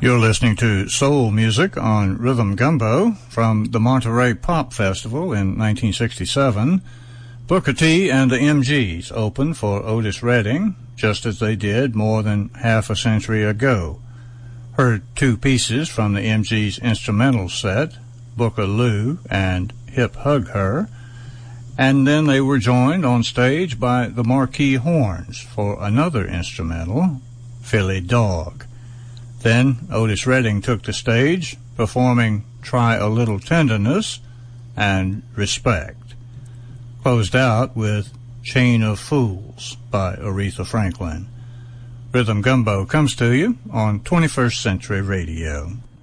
You're listening to soul music on Rhythm Gumbo from the Monterey Pop Festival in 1967. Booker T and the MGs opened for Otis Redding, just as they did more than half a century ago. Heard two pieces from the MGs' instrumental set, Booker Lou and Hip Hug Her, and then they were joined on stage by the Marquee Horns for another instrumental, Philly Dog. Then Otis Redding took the stage, performing Try a Little Tenderness and Respect. Closed out with Chain of Fools by Aretha Franklin. Rhythm Gumbo comes to you on 21st Century Radio.